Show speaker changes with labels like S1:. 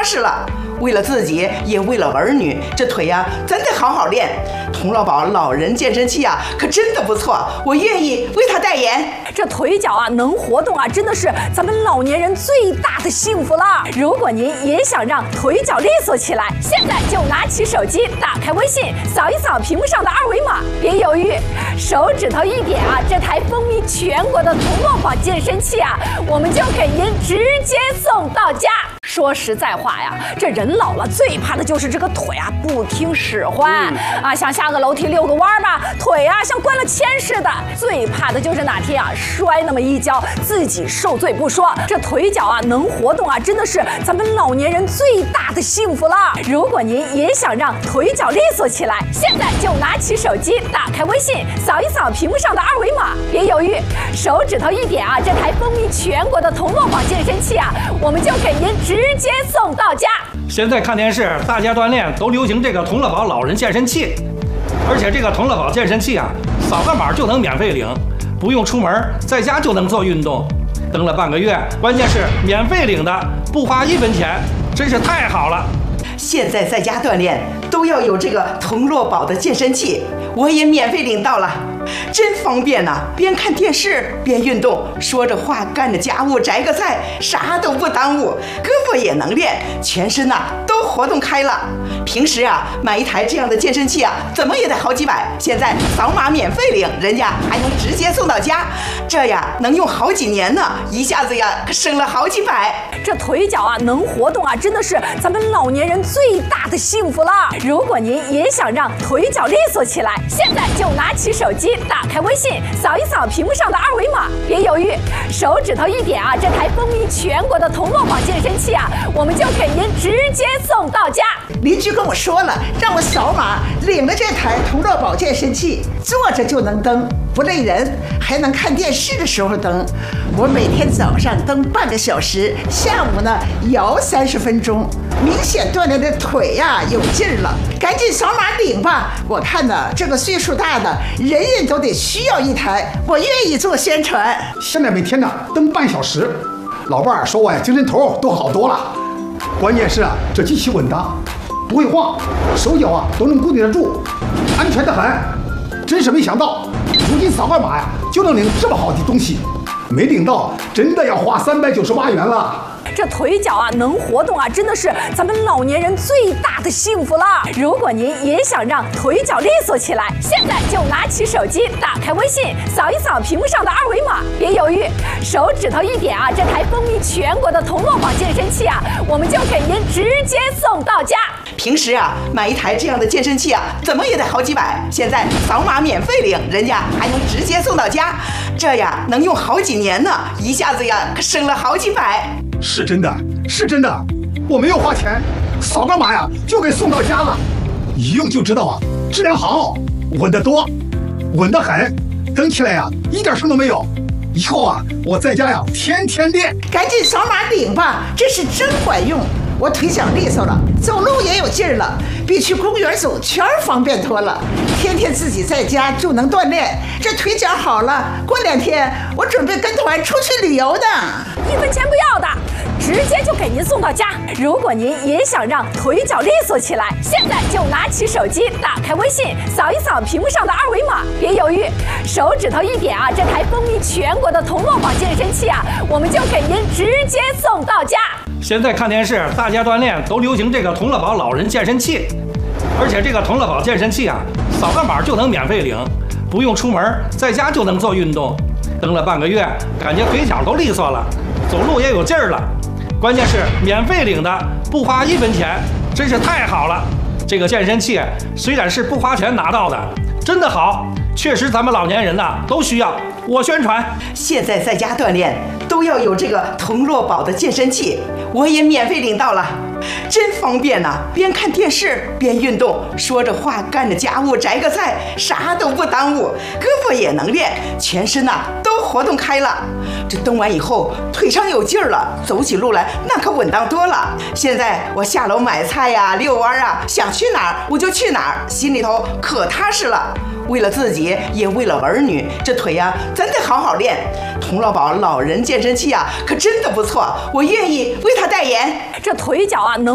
S1: 实了。为了自己，也为了儿女，这腿呀，咱得好好练。童乐宝老人健身器啊，可真的不错，我愿意为他代言。
S2: 这腿脚啊能活动啊，真的是咱们老年人最大的幸福了。如果您也想让腿脚利索起来，现在就拿起手机，打开微信，扫一扫屏幕上的二维码，别犹豫，手指头一点啊，这台风靡全国的童乐宝健身器啊，我们就给您直接送到家。说实在话呀，这人老了最怕的就是这个腿啊不听使唤啊，想下个楼梯遛个弯吧，腿啊像灌了铅似的。最怕的就是哪天啊摔那么一跤，自己受罪不说，这腿脚啊能活动啊，真的是咱们老年人最大的幸福了。如果您也想让腿脚利索起来，现在就拿起手机，打开微信，扫一扫屏幕上的二维码，别犹豫，手指头一点啊，这台风靡全国的童乐宝健身器啊，我们就给您直接送到家。
S3: 现在看电视，大家锻炼都流行这个童乐宝老人健身器，而且这个童乐宝健身器啊，扫个码就能免费领，不用出门，在家就能做运动。登了半个月，关键是免费领的，不花1分钱，真是太好了。
S1: 现在在家锻炼都要有这个童乐宝的健身器，我也免费领到了，真方便呐！边看电视边运动，说着话干着家务，摘个菜，啥都不耽误，胳膊也能练，全身呐都活动开了。平时啊买一台这样的健身器啊，怎么也得好几百，现在扫码免费领，人家还能直接送到家，这呀能用好几年呢，一下子呀可省了好几百。
S2: 这腿脚啊能活动啊，真的是咱们老年人最大的幸福了。如果您也想让腿脚利索起来，现在就拿起手机，打开微信，扫一扫屏幕上的二维码，别犹豫，手指头一点啊，这台风靡全国的童乐宝健身器啊，我们就给您直接送到家。
S4: 邻居跟我说了，让我扫码领了这台童乐宝健身器，坐着就能蹬，不累人，还能看电视的时候蹬。我每天早上蹬半个小时，下午呢摇30分钟，明显锻炼的腿呀有劲儿了。赶紧扫码领吧！我看呢，这个岁数大的人人都得需要一台，我愿意做宣传。
S5: 现在每天呢蹬半小时，老伴儿说我呀精神头都好多了。关键是啊，这机器稳当，不会晃，手脚啊都能固定得住，安全得很。真是没想到，如今扫个码呀就能领这么好的东西，没领到真的要花398元了。
S2: 这腿脚啊能活动啊，真的是咱们老年人最大的幸福了。如果您也想让腿脚利索起来，现在就拿起手机，打开微信，扫一扫屏幕上的二维码，别犹豫，手指头一点啊，这台风靡全国的童乐宝健身器啊，我们就给您直接送到家。
S1: 平时啊买一台这样的健身器啊，怎么也得好几百，现在扫码免费领，人家还能直接送到家，这呀能用好几年呢，一下子呀可省了好几百。
S5: 是真的，是真的，我没有花钱，扫个码呀就给送到家了，一用就知道啊，质量好，稳得多，稳得很，蹬起来呀一点声都没有。以后啊我在家呀天天练。
S4: 赶紧扫码领吧，这是真管用。我腿脚利索了，走路也有劲儿了，比去公园走圈方便多了。天天自己在家就能锻炼，这腿脚好了，过2天我准备跟团出去旅游呢。
S2: 1分钱不要的，直接就给您送到家。如果您也想让腿脚利索起来，现在就拿起手机，打开微信，扫一扫屏幕上的二维码，别犹豫，手指头一点啊，这台风靡全国的童乐宝健身器啊，我们就给您直接送到家。
S3: 现在看电视，大家锻炼都流行这个童乐宝老人健身器，而且这个童乐宝健身器啊，扫个码就能免费领，不用出门，在家就能做运动。登了半个月，感觉腿脚都利索了，走路也有劲儿了。关键是免费领的，不花1分钱，真是太好了。这个健身器虽然是不花钱拿到的，真的好，确实咱们老年人呐都需要。我宣传，
S1: 现在在家锻炼都要有这个童乐宝的健身器，我也免费领到了，真方便呐！边看电视边运动，说着话干着家务，摘个菜，啥都不耽误，胳膊也能练，全身呐都活动开了。这蹬完以后腿上有劲儿了，走起路来那可稳当多了。现在我下楼买菜呀、遛弯啊，想去哪儿我就去哪儿，心里头可踏实了。为了自己，也为了儿女，这腿呀咱得好好练。童乐宝老人健身器啊，可真的不错，我愿意为他代言。
S2: 这腿脚啊能